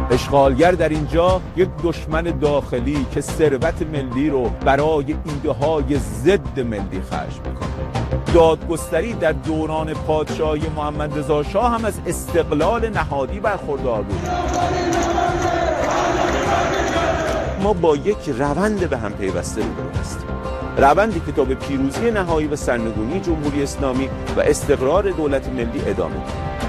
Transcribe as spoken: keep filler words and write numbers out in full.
اشغالگر در اینجا یک دشمن داخلی که ثروت ملی رو برای ایده‌های ضد ملی خرج میکنه. دادگستری در دوران پادشاهی محمد رضا شاه هم از استقلال نهادی برخوردار بود. ما با یک روند به هم پیوسته روبرو هستیم. روندی که تا به پیروزی نهایی و سرنگونی جمهوری اسلامی و استقرار دولت ملی ادامه دارد.